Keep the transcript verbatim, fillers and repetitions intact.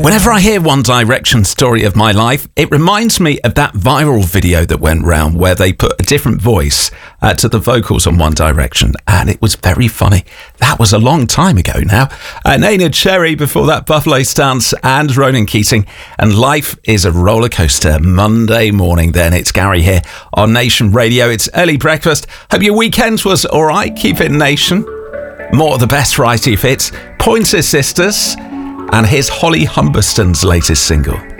Whenever I hear One Direction Story of My Life, it reminds me of that viral video that went round where they put a different voice uh, to the vocals on One Direction, and it was very funny. That was a long time ago now. Uh, Neneh Cherry, before that, Buffalo Stance and Ronan Keating, and Life is a Roller Coaster. Monday morning then, it's Gary here on Nation Radio. It's early breakfast. Hope your weekend was all right. Keep it Nation. More of the best variety of hits, Pointer Sisters, and here's Holly Humberston's latest single.